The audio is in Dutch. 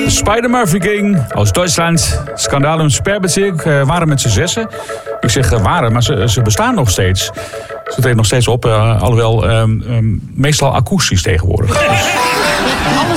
Spider-Murphy Gang aus Duitsland. Skandaal in Sperrbezirk. Waren met z'n 6. Ik zeg waren, maar ze bestaan nog steeds. Ze treden nog steeds op, alhoewel meestal akoestisch tegenwoordig. Dus...